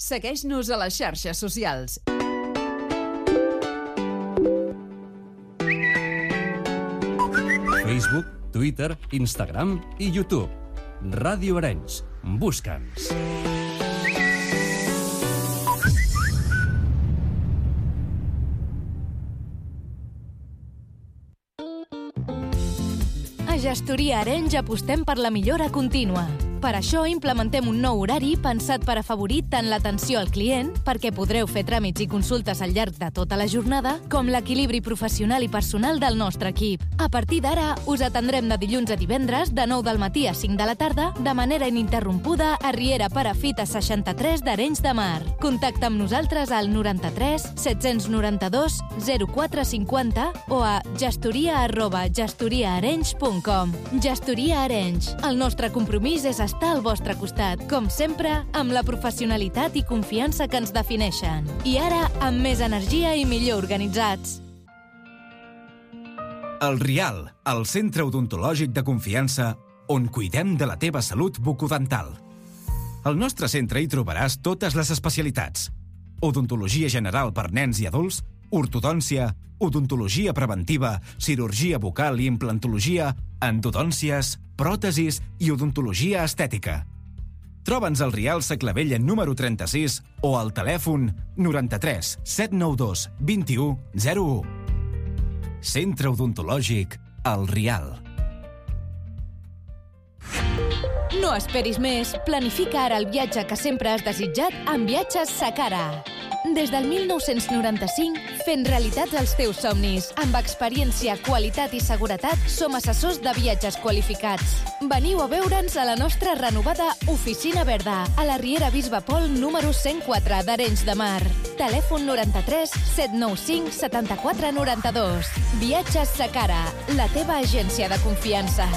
Segueix-nos a les xarxes socials. Facebook, Twitter, Instagram i YouTube. Ràdio Arenys. Busca'ns. A Gestoria Arenys apostem per la millora contínua. Per això implementem un nou horari pensat per afavorir tant l'atenció al client, perquè podreu fer tràmits i consultes al llarg de tota la jornada, com l'equilibri professional i personal del nostre equip. A partir d'ara, us atendrem de dilluns a divendres, de 9 del matí a 5 de la tarda, de manera ininterrompuda a Riera Perafita 63 d'Arenys de Mar. Contacta amb nosaltres al 93 792 0450 o a gestoria@gestoriaarenys.com. Gestoria Arenys. El nostre compromís és estar al vostre costat, com sempre, amb la professionalitat i confiança que ens defineixen. I ara, amb més energia i millor organitzats. El Rial, el centre odontològic de confiança on cuidem de la teva salut bucodental. Al nostre centre hi trobaràs totes les especialitats. Odontologia general per nens i adults, ortodòncia, odontologia preventiva, cirurgia bucal i implantologia, endodòncies, pròtesis i odontologia estètica. Troba'ns al Rial Saclavella número 36 o al telèfon 93 792 21 01. Centre Odontològic El Rial. No esperis més. Planifica ara el viatge que sempre has desitjat amb Viatges Sacara. Des del 1995, fent realitats els teus somnis. Amb experiència, qualitat i seguretat, som assessors de viatges qualificats. Veniu a veure'ns a la nostra renovada Oficina Verda, a la Riera Bisbe Pol número 104 d'Arenys de Mar. Telèfon 93 795 74 92. Viatges Sacara, la teva agència de confiança.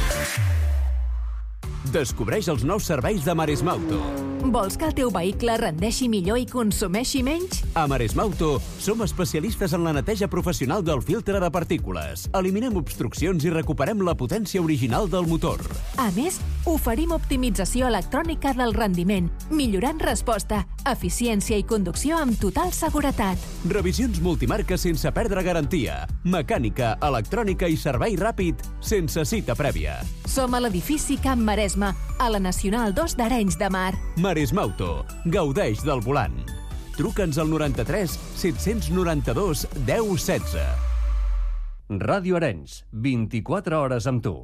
Descobreix els nous serveis de Maresmauto. Vols que el teu vehicle rendeixi millor i consumeixi menys? A Maresmauto som especialistes en la neteja professional del filtre de partícules. Eliminem obstruccions i recuperem la potència original del motor. A més, oferim optimització electrònica del rendiment, millorant resposta, eficiència i conducció amb total seguretat. Revisions multimarques sense perdre garantia. Mecànica, electrònica i servei ràpid sense cita prèvia. Som a l'edifici Camp Maresme, a la Nacional 2 d'Arenys de Mar. Maresmauto. Gaudeix del volant. Truca'ns al 93 792 1016. Ràdio Arenys. 24 hores amb tu.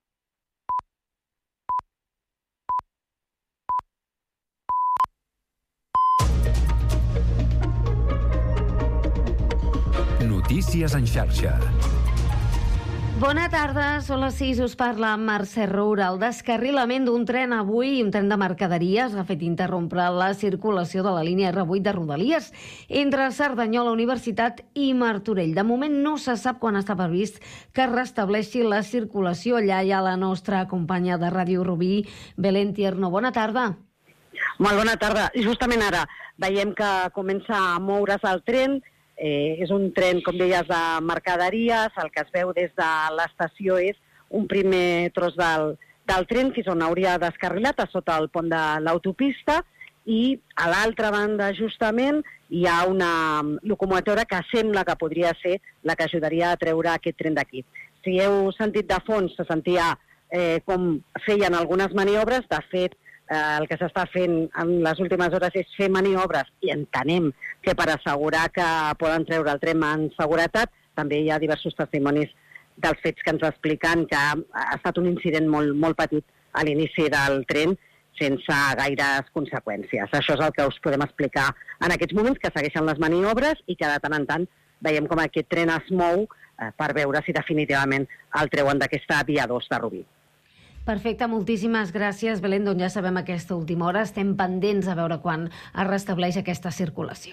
Notícies en xarxa. Bona tarda, són les 6, us parla Mercè Roura. El descarrilament d'un tren avui, un tren de mercaderies, ha fet interrompre la circulació de la línia R8 de Rodalies entre Cerdanyola Universitat i Martorell. De moment no se sap quan està previst que es restableixi la circulació. Allà hi ha la nostra companya de Ràdio Rubí, Belén Tierno. Bona tarda. Molt bona tarda. Justament ara veiem que comença a moure's el tren. És un tren, com deies, de mercaderies. El que es veu des de l'estació és un primer tros del tren, fins on hauria descarrilat, a sota el pont de l'autopista, i a l'altra banda, justament, hi ha una locomotora que sembla que podria ser la que ajudaria a treure aquest tren d'aquí. Si heu sentit de fons, se sentia com feien algunes maniobres. De fet, el que s'està fent en les últimes hores és fer maniobres, i entenem que per assegurar que poden treure el tren en seguretat. També hi ha diversos testimonis dels fets que ens expliquen que ha estat un incident molt petit a l'inici del tren, sense gaires conseqüències. Això és el que us podem explicar en aquests moments, que segueixen les maniobres i que de tant en tant veiem com aquest tren es mou per veure si definitivament el treuen d'aquesta via 2 de Rubí. Perfecte, moltíssimes gràcies, Belén. Doncs ja sabem aquesta última hora. Estem pendents a veure quan es restableix aquesta circulació.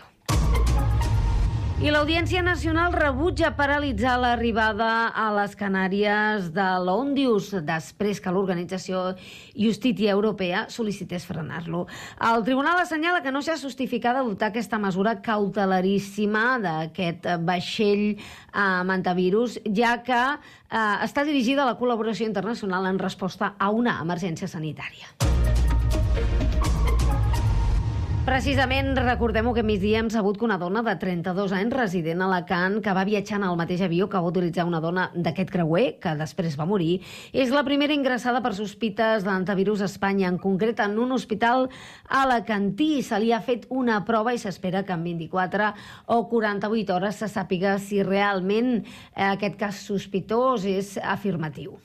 I l'Audiència Nacional rebutja paralitzar l'arribada a les Canàries de l'Òndius després que l'organització Justícia Europea sol·licités frenar-lo. El tribunal assenyala que no s'ha justificat adoptar aquesta mesura cautelaríssima d'aquest vaixell amb antivirus, ja que està dirigida a la col·laboració internacional en resposta a una emergència sanitària. Precisament, recordem-ho, que migdia hem sabut que una dona de 32 anys, resident a Alacant, que va viatjar en el mateix avió que va utilitzar una dona d'aquest creuer, que després va morir, és la primera ingressada per sospites d'antivirus a Espanya, en concret en un hospital alacantí. Se li ha fet una prova i s'espera que en 24 o 48 hores se sàpiga si realment aquest cas sospitós és afirmatiu.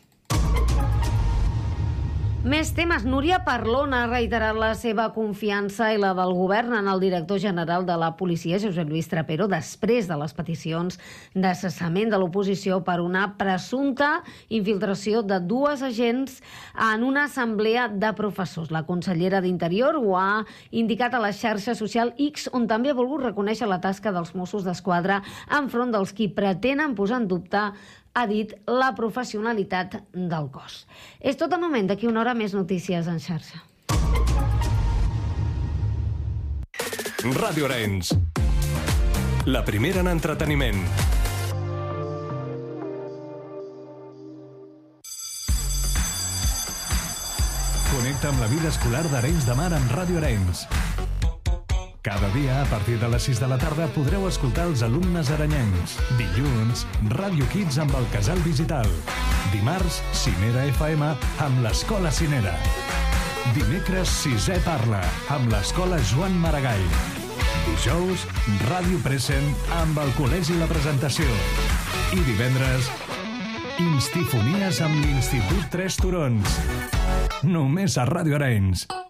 Més temes. Núria Parlon ha reiterat la seva confiança i la del govern en el director general de la policia, Josep Lluís Trapero, després de les peticions de cessament de l'oposició per una presumpta infiltració de 2 agents en una assemblea de professors. La consellera d'Interior ho ha indicat a la xarxa social X, on també ha volgut reconèixer la tasca dels Mossos d'Esquadra enfront dels qui pretenen posar en dubte, ha dit, la professionalitat del cos. És tot el moment. D'aquí una hora més notícies en xarxa. Ràdio Arenys, la primera en entreteniment. Connecta amb la vida escolar d'Arenys de Mar amb Ràdio Arenys. Cada dia, a partir de les 6 de la tarda, podreu escoltar els alumnes arenyencs. Dilluns, Ràdio Kids amb el Casal Digital. Dimarts, Cinera FM amb l'Escola Cinera. Dimecres, 6è Parla amb l'Escola Joan Maragall. Dijous, Ràdio Present amb el Col·legi La Presentació. I divendres, Instifonies amb l'Institut Tres Turons. Només a Ràdio Arenys.